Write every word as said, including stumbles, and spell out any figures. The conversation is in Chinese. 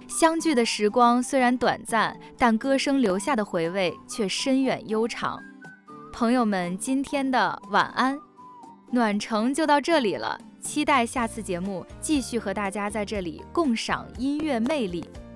相聚的时光虽然短暂，但歌声留下的回味却深远悠长。朋友们，今天的晚安暖城就到这里了，期待下次节目继续和大家在这里共赏音乐魅力。